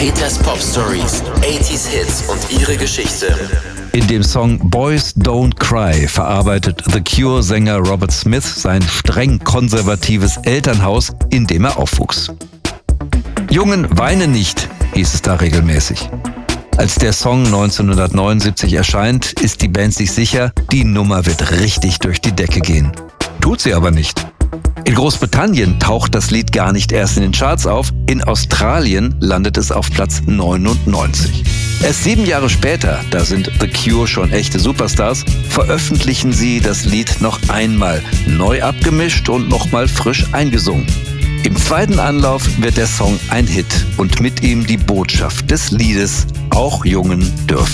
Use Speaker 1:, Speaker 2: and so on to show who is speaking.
Speaker 1: Peters Pop Stories, 80s Hits und ihre Geschichte.
Speaker 2: In dem Song Boys Don't Cry verarbeitet The Cure-Sänger Robert Smith sein streng konservatives Elternhaus, in dem er aufwuchs. Jungen, weine nicht, hieß es da regelmäßig. Als der Song 1979 erscheint, ist die Band sich sicher, die Nummer wird richtig durch die Decke gehen. Tut sie aber nicht. In Großbritannien taucht das Lied gar nicht erst in den Charts auf, in Australien landet es auf Platz 99. Erst 7 Jahre später, da sind The Cure schon echte Superstars, veröffentlichen sie das Lied noch einmal, neu abgemischt und nochmal frisch eingesungen. Im zweiten Anlauf wird der Song ein Hit und mit ihm die Botschaft des Liedes: Auch Jungen dürfen